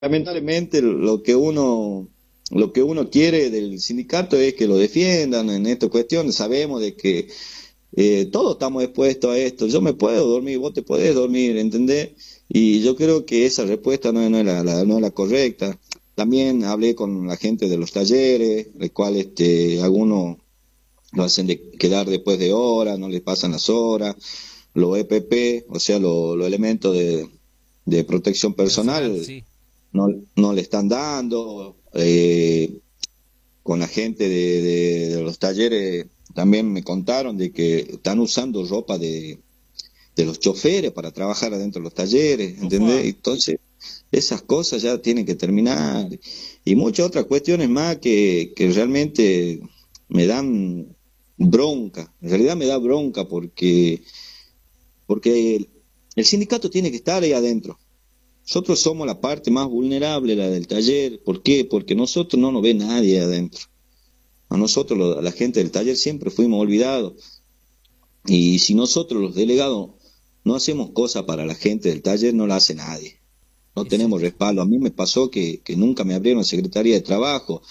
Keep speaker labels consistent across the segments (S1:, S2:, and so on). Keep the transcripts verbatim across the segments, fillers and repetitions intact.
S1: lamentablemente lo que uno lo que uno quiere del sindicato es que lo defiendan en esta cuestión. Sabemos de que eh, todos estamos expuestos a esto. Yo me puedo dormir, vos te podés dormir, ¿entendés? Y yo creo que esa respuesta no, es- no es la, la- no es la correcta. También hablé con la gente de los talleres, el cual este, algunos lo hacen de quedar después de horas, no les pasan las horas, los E P P, o sea, lo- los elementos de, de protección
S2: Personal,
S1: personal,
S2: sí.
S1: no, no le están dando. Eh, con la gente de, de- de los talleres también me contaron de que están usando ropa de, de los choferes para trabajar adentro de los talleres, ¿entendés?
S2: Ufa.
S1: Entonces, esas cosas ya tienen que terminar. Y muchas otras cuestiones más que, que realmente me dan bronca. En realidad me da bronca porque, porque el, el sindicato tiene que estar ahí adentro. Nosotros somos la parte más vulnerable, la del taller. ¿Por qué? Porque nosotros no nos ve nadie adentro. A nosotros, lo- a la gente del taller, siempre fuimos olvidados. Y si nosotros, los delegados, no hacemos cosas para la gente del taller, no la hace nadie. No
S2: Es
S1: tenemos
S2: cierto.
S1: respaldo. A mí me pasó que, que nunca me abrieron secretaría de trabajo.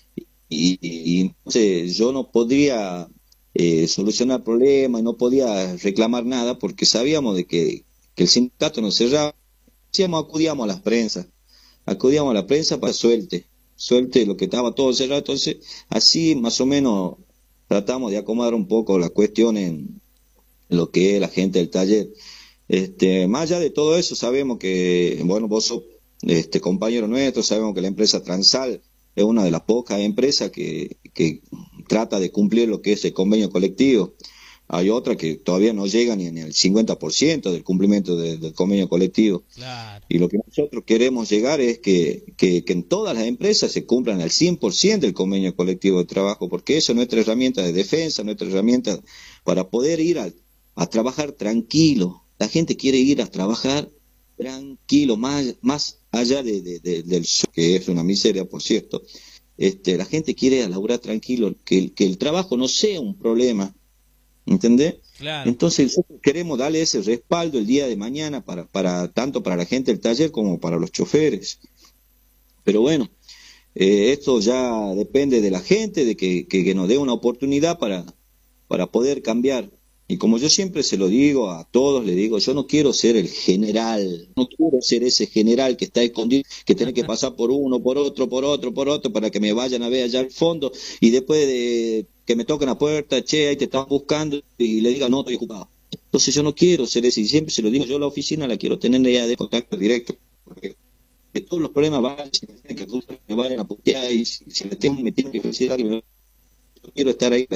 S1: Y, y- y entonces yo no podría eh, solucionar problemas, no podía reclamar nada porque sabíamos de que, que el sindicato nos cerraba. Hacíamos, acudíamos a las prensas, acudíamos a la prensa para suelte, suelte lo que estaba todo cerrado. Entonces, así más o menos tratamos de acomodar un poco la cuestión en lo que es la gente del taller. Este, más allá de todo eso, sabemos que, bueno, vos sos este, compañero nuestro, sabemos que la empresa Transal es una de las pocas empresas que, que trata de cumplir lo que es el convenio colectivo. Hay otra que todavía no llega ni, ni al cincuenta por ciento del cumplimiento de- del convenio colectivo.
S2: Claro.
S1: Y lo que nosotros queremos llegar es que, que, que en todas las empresas se cumplan al cien por ciento del convenio colectivo de trabajo, porque eso es nuestra herramienta de defensa, nuestra herramienta para poder ir a, a trabajar tranquilo. La gente quiere ir a trabajar tranquilo, más, más allá de, de- de- del sueldo, que es una miseria, por cierto. Este, la gente quiere a laburar tranquilo, que, el- que el trabajo no sea un problema. ¿Entendés?
S2: Claro.
S1: Entonces nosotros queremos darle ese respaldo el día de mañana para, para tanto para la gente del taller como para los choferes. Pero bueno, eh, esto ya depende de la gente, de que, que, que nos dé una oportunidad para, para poder cambiar. Y como yo siempre se lo digo a todos, le digo, yo no quiero ser el general, no quiero ser ese general que está escondido, que tiene que pasar por uno, por otro, por otro, por otro, para que me vayan a ver allá al fondo, y después de que me toquen la puerta, che, ahí te están buscando, y le diga, no, estoy ocupado. Entonces yo no quiero ser ese, y siempre se lo digo, yo la oficina la quiero tener ya de contacto directo, porque de todos los problemas van, si me tienen que cruzar, me vayan a putear, y si, si me, tengo, me tienen que decir algo, yo quiero estar ahí.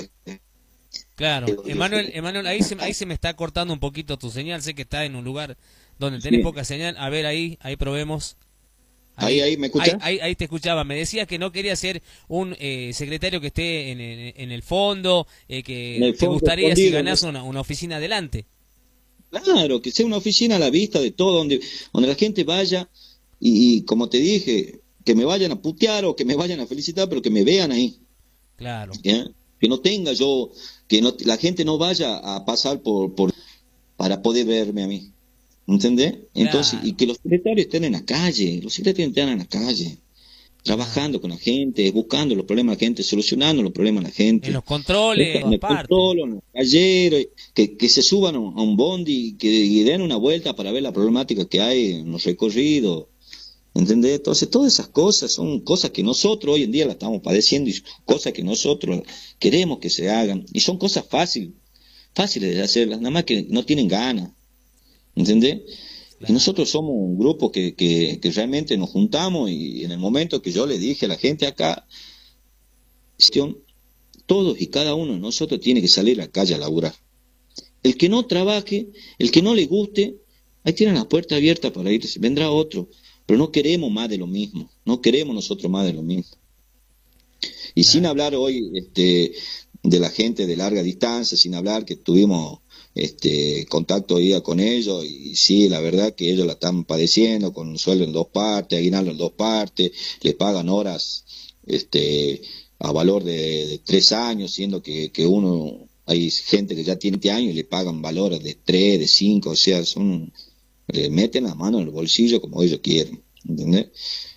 S2: Claro. Emanuel, Emanuel, ahí se, ahí se me está cortando un poquito tu señal. Sé que está en un lugar donde tenés
S1: Sí.
S2: poca señal. A ver ahí, ahí probemos.
S1: Ahí,
S2: Ahí,
S1: ahí, ¿me
S2: ahí,
S1: escuchas?
S2: ahí, ahí te escuchaba. Me decías que no quería ser un eh, secretario que esté en, en- en el fondo, eh,
S1: En
S2: que
S1: el
S2: te
S1: fondo
S2: gustaría si
S1: escondido.
S2: ganás una, una oficina adelante.
S1: Claro, que sea una oficina a la vista de todo, donde, donde la gente vaya y, y, como te dije, que me vayan a putear o que me vayan a felicitar, pero que me vean ahí.
S2: Claro.
S1: ¿Ya? Que no tenga yo, que no, la gente no vaya a pasar por, por para poder verme a mí. ¿Entendés? Entonces, y
S2: Claro.
S1: que los secretarios estén en la calle, los secretarios estén en la calle,
S2: Claro.
S1: trabajando con la gente, buscando los problemas de la gente, solucionando los problemas de la
S2: En los
S1: gente.
S2: controles, en
S1: En
S2: todas
S1: el
S2: partes.
S1: control, en los talleres, que, que se suban a un, a un bondi y que y den una vuelta para ver la problemática que hay en los recorridos. ¿Entendés? Entonces, todas esas cosas son cosas que nosotros hoy en día las estamos padeciendo y cosas que nosotros queremos que se hagan. Y son cosas fáciles, fáciles de hacerlas, nada más que no tienen ganas. ¿Entendés? Y
S2: Claro.
S1: nosotros somos un grupo que, que, que realmente nos juntamos y en el momento que yo le dije a la gente acá, cuestión, todos y cada uno de nosotros tiene que salir a la calle a laburar. El que no trabaje, el que no le guste, ahí tienen la puerta abierta para irse, vendrá otro, pero no queremos más de lo mismo, no queremos nosotros más de lo mismo. Y sin
S2: Claro.
S1: hablar hoy este, de la gente de larga distancia, sin hablar que tuvimos este contacto hoy día con ellos y sí, la verdad que ellos la están padeciendo con un sueldo en dos partes, aguinaldo en dos partes, le pagan horas este a valor de, de tres años, siendo que, que uno, hay gente que ya tiene veinte años y le pagan valores de tres, de cinco, o sea, son, le meten la mano en el bolsillo como ellos quieren. ¿entendés?